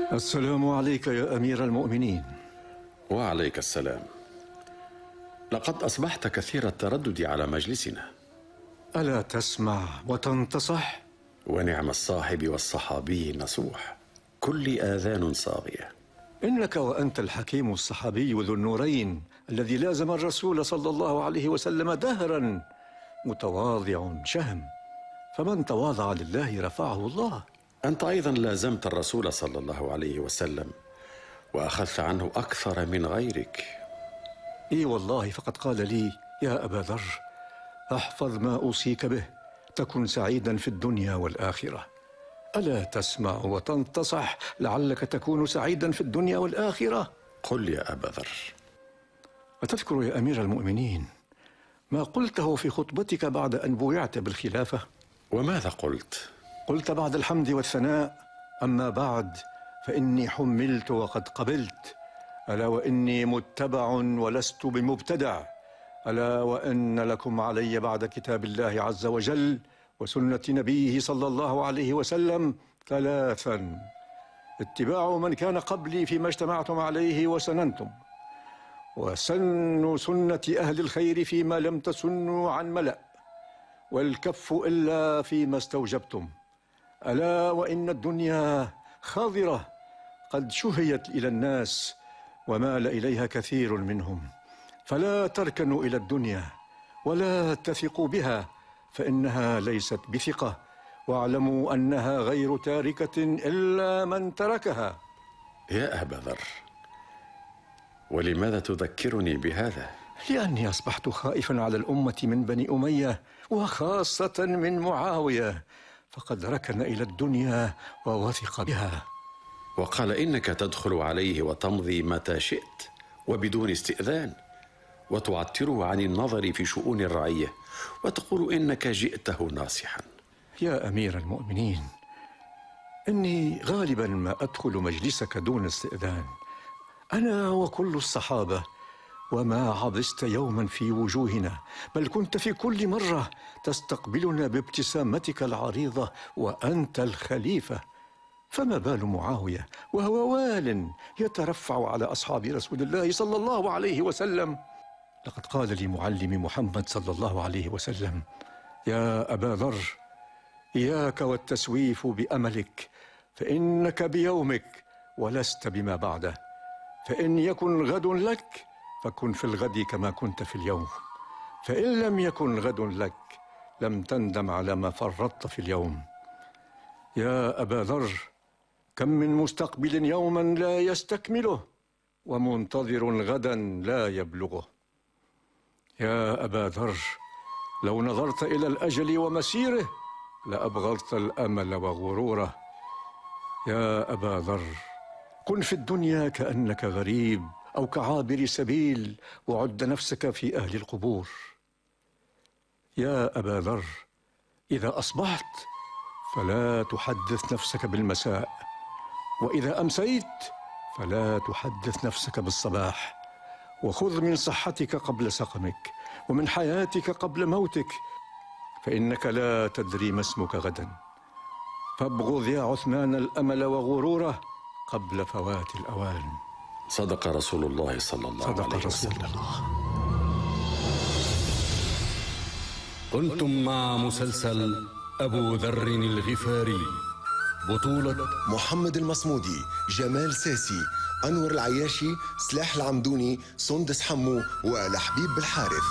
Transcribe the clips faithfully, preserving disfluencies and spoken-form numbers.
السلام عليك يا أمير المؤمنين. وعليك السلام. لقد أصبحت كثير التردد على مجلسنا. ألا تسمع وتنتصح؟ ونعم الصاحب والصحابي نصوح، كل آذان صاغية. إنك وأنت الحكيم الصحابي ذو النورين الذي لازم الرسول صلى الله عليه وسلم دهرا، متواضع شهم، فمن تواضع لله رفعه الله. أنت أيضا لازمت الرسول صلى الله عليه وسلم وأخذت عنه أكثر من غيرك. إي والله، فقد قال لي: يا أبا ذر، احفظ ما أوصيك به تكن سعيدا في الدنيا والآخرة. ألا تسمع وتنتصح لعلك تكون سعيدا في الدنيا والآخرة؟ قل يا أبا ذر. أتذكر يا أمير المؤمنين ما قلته في خطبتك بعد أن بويعت بالخلافة؟ وماذا قلت؟ قلت بعد الحمد والثناء: أما بعد فإني حملت وقد قبلت، ألا وإني متبع ولست بمبتدع، ألا وأن لكم علي بعد كتاب الله عز وجل وسنة نبيه صلى الله عليه وسلم ثلاثا: اتباع من كان قبلي فيما اجتمعتم عليه وسننتم، وسن سنة أهل الخير فيما لم تسنوا عن ملأ، والكف إلا فيما استوجبتم. ألا وإن الدنيا خاضرة قد شهيت إلى الناس ومال إليها كثير منهم، فلا تركنوا إلى الدنيا ولا تثقوا بها، فإنها ليست بثقة، واعلموا أنها غير تاركة إلا من تركها. يا أبا ذر، ولماذا تذكرني بهذا؟ لأني أصبحت خائفا على الأمة من بني أمية، وخاصة من معاوية، فقد ركن إلى الدنيا ووثق بها. وقال إنك تدخل عليه وتمضي متى شئت وبدون استئذان، وتعتره عن النظر في شؤون الرعية، وتقول إنك جئته ناصحا. يا أمير المؤمنين، إني غالبا ما أدخل مجلسك دون استئذان، أنا وكل الصحابة، وما عبست يوما في وجوهنا، بل كنت في كل مرة تستقبلنا بابتسامتك العريضة وأنت الخليفة. فما بال معاوية وهو وال يترفع على أصحاب رسول الله صلى الله عليه وسلم؟ لقد قال لي معلمي محمد صلى الله عليه وسلم: يا أبا ذر، إياك والتسويف بأملك، فإنك بيومك ولست بما بعده، فإن يكن غد لك فكن في الغد كما كنت في اليوم، فإن لم يكن غد لك لم تندم على ما فرطت في اليوم. يا أبا ذر، كم من مستقبل يوما لا يستكمله، ومنتظر غدا لا يبلغه. يا أبا ذر، لو نظرت إلى الأجل ومسيره لأبغضت الأمل وغروره. يا أبا ذر، كن في الدنيا كأنك غريب أو كعابر سبيل، وعد نفسك في أهل القبور. يا أبا ذر، إذا أصبحت فلا تحدث نفسك بالمساء، وإذا أمسيت فلا تحدث نفسك بالصباح، وخذ من صحتك قبل سقمك، ومن حياتك قبل موتك، فإنك لا تدري ما اسمك غدا. فابغض يا عثمان الأمل وغروره قبل فوات الأوان. صدق رسول الله صلى الله عليه وسلم. صدق رسول الله. كنتم مع مسلسل أبو ذر الغفاري، بطولة محمد المصمودي، جمال ساسي، أنور العياشي، سلاح العمدوني، سندس حمو، ولحبيب بالحارث.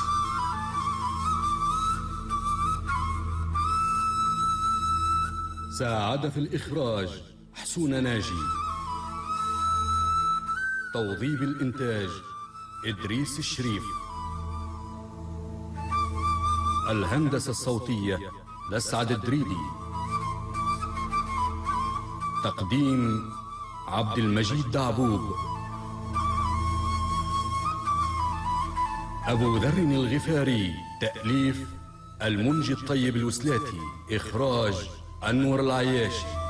ساعد في الإخراج حسون ناجي، توظيف الإنتاج إدريس الشريف، الهندسة الصوتية لسعد الدريدي، تقديم عبد المجيد دعبوب. أبو ذر الغفاري، تأليف المنجي الطيب الوسلاتي، إخراج أنور العياشي.